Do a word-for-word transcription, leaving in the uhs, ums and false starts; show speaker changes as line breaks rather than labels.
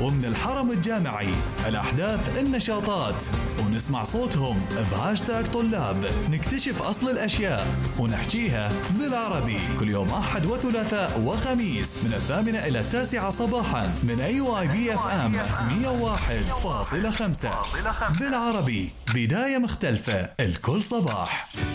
ومن الحرم الجامعي الأحداث النشاطات، ونسمع صوتهم بهاشتاج طلاب. نكتشف أصل الأشياء ونحكيها بالعربي كل يوم أحد وثلاثاء وخميس من الثامنة إلى التاسعة صباحا من أي واي بي اف ام مية وواحد فاصلة خمسة بالعربي. بداية مختلفة الكل صباح.